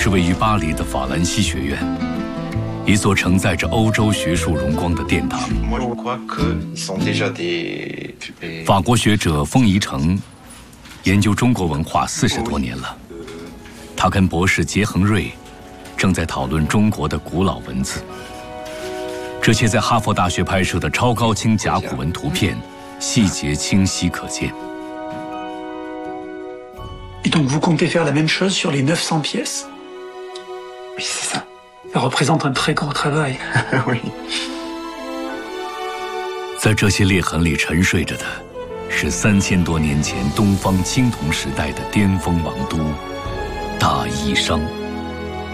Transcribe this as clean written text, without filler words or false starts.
是位于巴黎的法兰西学院，一座承载着欧洲学术荣光的殿堂。法国学者封宜城研究中国文化40多年了，他跟博士杰恒瑞正在讨论中国的古老文字。这些在哈佛大学拍摄的超高清甲骨文图片，细节清晰可见。 Et donc vous comptez faire la même chose sur les 900 pièces? Oui, c'est ça. Ça représente un très gros travail. Oui. 在这些裂痕里沉睡着的，是3000多年前东方青铜时代的巅峰王都大义商。